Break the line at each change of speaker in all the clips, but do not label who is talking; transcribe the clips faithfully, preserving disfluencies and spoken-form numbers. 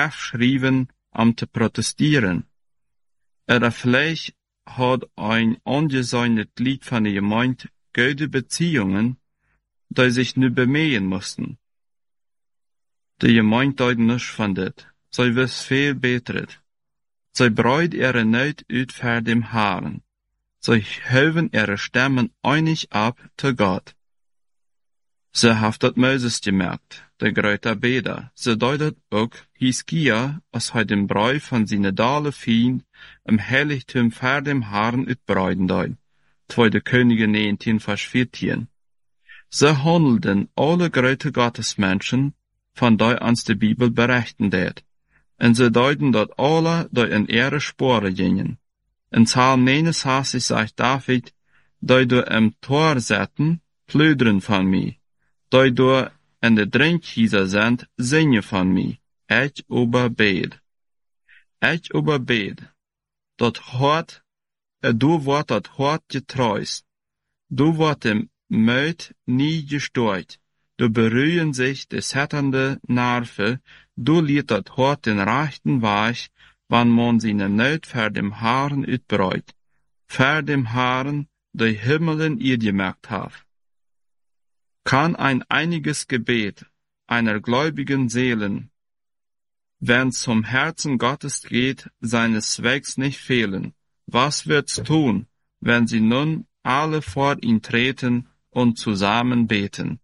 Brief schrijven om te protesteren. Er vielleicht hat ein angesehenes Glied von der Gemeinde gute Beziehungen, die sich nu bemühen mussten. Die Gemeinde deut nisch von dit. Sie wiss viel betret. Sie breut ihre Not ut für dem Herrn. Sie höven ihre Stimmen einig ab zu Gott. Sie haft dat Moses gemerkt, der größte Beder. Sie deutet auch Hiskia, als hij den Brei von seine Dale Feind im Heiligtum für dem Herrn utbreiden deut. Zweite Könige neunzehn, Vers vierzehn. Sie handelten alle große Gottesmenschen, von die uns die Bibel berichten det. Und sie deuten dort alle, die in ihre Sporen gingen. In Psalm neunundsechzig sagt David, die du im Tor setzen, plüdern von mir. Die du in de Drinkhäuser sind, singen von mir. Ich überbet. Ich überbet. Dat hart, du wordt dat hart getreust. Du wordt dem Möd nie gestört. Du berühren sich des hätternde Nerven, du liet dat hart den rechten Weg, wann man seine Not für dem Herrn utbreut. Für dem Herrn, der Himmelen ihr gemerkt hat. Kann ein einiges Gebet einer gläubigen Seelen, wenn zum Herzen Gottes geht, seines Zwecks nicht fehlen. Was wird's tun, wenn sie nun alle vor ihn treten und zusammen beten?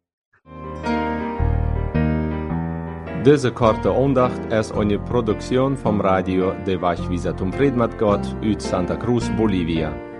Deze korte aandacht is eine Produktion vom Radio de Wachwieser zum Fred mit Gott uit Santa Cruz, Bolivia.